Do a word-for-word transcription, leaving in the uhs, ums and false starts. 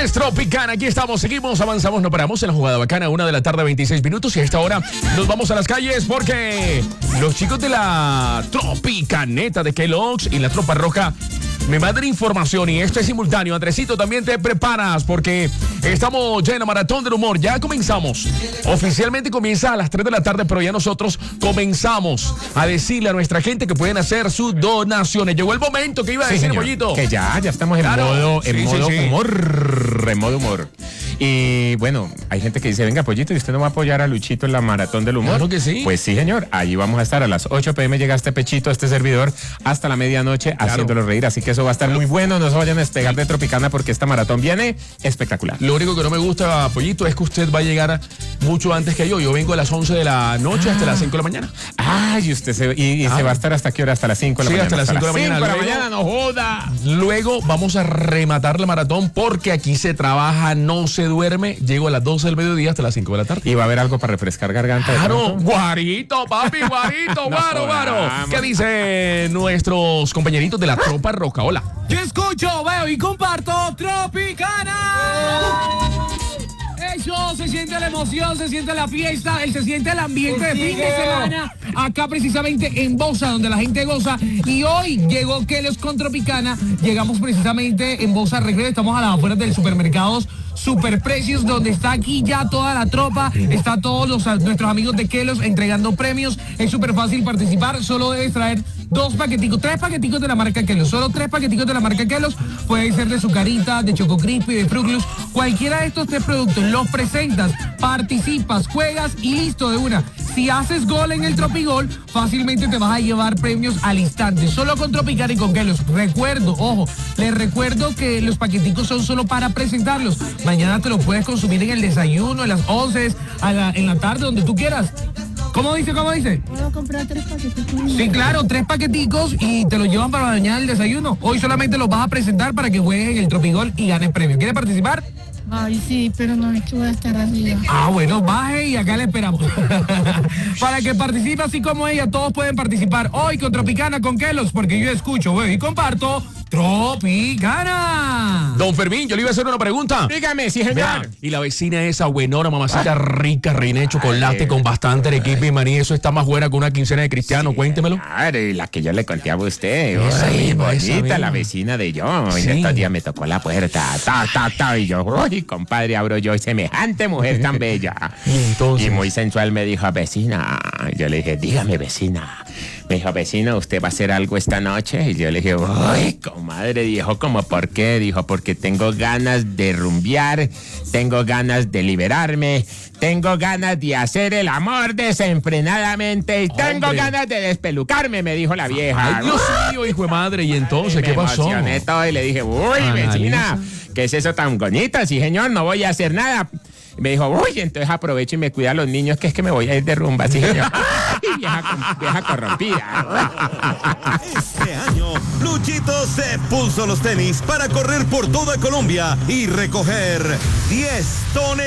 es Tropicana, aquí estamos, seguimos, avanzamos, no paramos en la jugada bacana, una de la tarde, veintiséis minutos, y a esta hora nos vamos a las calles porque los chicos de la Tropicaneta de Kellogg's y la Tropa Roja me mandan información y esto es simultáneo. Andresito, también te preparas porque estamos ya en la Maratón del Humor. Ya comenzamos. Oficialmente comienza a las tres de la tarde, pero ya nosotros comenzamos a decirle a nuestra gente que pueden hacer sus donaciones. Llegó el momento que iba a Sí, decir, señor, Pollito. que ya, ya estamos en Claro. modo, en Sí, sí, modo sí. humor, en modo humor. Y bueno, hay gente que dice, venga, Pollito, ¿y usted no va a apoyar a Luchito en la Maratón del Humor? Claro que sí. Pues sí, señor, allí vamos a estar a las ocho pm, llega este pechito, este servidor, hasta la medianoche, Claro. haciéndolo reír, así que eso va a estar muy bueno, no se vayan a despegar de Tropicana porque esta maratón viene espectacular. Lo único que no me gusta, Pollito, es que usted va a llegar mucho antes que yo. Yo vengo a las once de la noche hasta las cinco de la mañana. Ay, usted se, y, y Ah. se va a estar hasta qué hora, hasta las cinco de la Sí, mañana. hasta las cinco de la mañana. cinco de la Luego- mañana, no joda. Luego vamos a rematar la maratón porque aquí se trabaja, no se duerme. Llego a las doce del mediodía hasta las cinco de la tarde. Y va a haber algo para refrescar garganta. de Claro, pronto. guarito, papi, guarito, No guaro, guaro. jodamos. ¿Qué dicen nuestros compañeritos de la Tropa Roja? Hola. Yo escucho, veo y comparto Tropicana. Eso, se siente la emoción, se siente la fiesta, se siente el ambiente de fin de semana. Acá precisamente en Bosa, donde la gente goza. Y hoy llegó Kellogg's con Tropicana. Llegamos precisamente en Bosa Recreo. Estamos a las afueras del supermercados Superprecios, donde está aquí ya toda la tropa. Está todos los, nuestros amigos de Kellogg's entregando premios. Es súper fácil participar. Solo debes traer dos paqueticos, tres paqueticos de la marca Kellogg's. Solo tres paqueticos de la marca Kellogg's. Puede ser de Zucarita, de Choco Crispy, de Fruit Loops. Cualquiera de estos tres productos los presentas, participas, juegas y listo de una. Si haces gol en el Tropigol, fácilmente te vas a llevar premios al instante. Solo con Tropicana y con Kellogg's. Recuerdo, ojo, les recuerdo que los paqueticos son solo para presentarlos. Mañana te lo puedes consumir en el desayuno, en las once, a la, en la tarde, donde tú quieras. ¿Cómo dice? ¿Cómo dice? Puedo comprar tres paqueticos. Sí, claro, tres paqueticos y te los llevan para mañana el desayuno. Hoy solamente los vas a presentar para que juegues en el Tropigol y ganes premio. ¿Quieres participar? Ay, sí, pero no es que voy a estar arriba. Ah, bueno, baje y acá le esperamos. Para que participe así como ella, todos pueden participar hoy con Tropicana, con Kellogg's, porque yo escucho, veo y comparto Tropicana. Don Fermín, yo le iba a hacer una pregunta. Dígame, sí, señor. Vea, y la vecina esa buenora, mamacita rica, reina de chocolate con bastante arequipe y maní, eso está más buena que una quincena de cristiano, cuéntemelo. Claro, y la que yo le conté a usted. Esa Ay, misma, esa bonita, misma. la vecina de yo. Sí. En estos días me tocó la puerta. Ta, ta, ta. Y yo, uy, compadre, abro yo. Semejante mujer tan bella. Y entonces. Y muy sensual me dijo, vecina. Yo le dije, dígame, vecina. Me dijo, vecina, ¿usted va a hacer algo esta noche? Y yo le dije, uy, comadre. Dijo, ¿cómo por qué? Dijo, porque tengo ganas de rumbear, tengo ganas de liberarme, tengo ganas de hacer el amor desenfrenadamente y tengo Hombre. ganas de despelucarme, me dijo la vieja. Ay, Dios mío, hijo de madre. ¿Y entonces qué me pasó? emocioné todo y le dije, uy, Analiza. vecina, ¿qué es eso tan bonito? Sí, señor, no voy a hacer nada. Y me dijo, uy, entonces aprovecho y me cuida a los niños, que es que me voy a ir de rumba, sí, señor. vieja, com- vieja corrompida. Este año, Luchito se puso los tenis para correr por toda Colombia y recoger diez toneladas.